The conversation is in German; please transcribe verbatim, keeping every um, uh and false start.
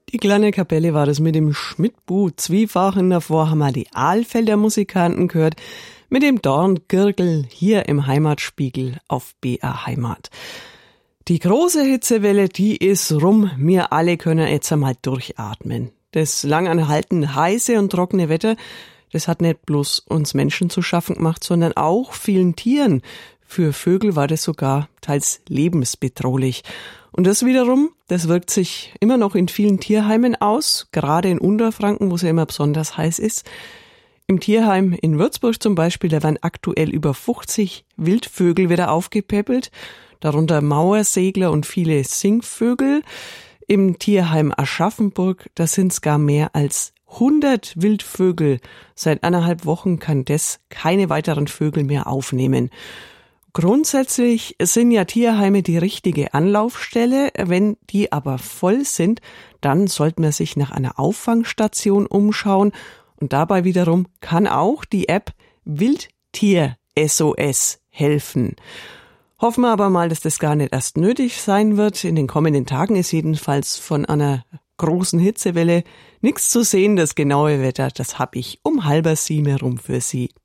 Die kleine Kapelle war das mit dem Schmidtbu Zwiefachen. Davor haben wir die Ahlfelder Musikanten gehört mit dem Dorngirgel hier im Heimatspiegel auf B R Heimat. Die große Hitzewelle, die ist rum. Wir alle können jetzt einmal durchatmen. Das langanhaltende heiße und trockene Wetter, das hat nicht bloß uns Menschen zu schaffen gemacht, sondern auch vielen Tieren. Für Vögel war das sogar teils lebensbedrohlich. Und das wiederum, das wirkt sich immer noch in vielen Tierheimen aus, gerade in Unterfranken, wo es ja immer besonders heiß ist. Im Tierheim in Würzburg zum Beispiel, da werden aktuell über fünfzig Wildvögel wieder aufgepäppelt, darunter Mauersegler und viele Singvögel. Im Tierheim Aschaffenburg, da sind es gar mehr als hundert Wildvögel. Seit eineinhalb Wochen kann das keine weiteren Vögel mehr aufnehmen. Grundsätzlich sind ja Tierheime die richtige Anlaufstelle. Wenn die aber voll sind, dann sollte man sich nach einer Auffangstation umschauen. Und dabei wiederum kann auch die App Wildtier S O S helfen. Hoffen wir aber mal, dass das gar nicht erst nötig sein wird. In den kommenden Tagen ist jedenfalls von einer großen Hitzewelle nichts zu sehen. Das genaue Wetter, das habe ich um halber sieben herum für Sie.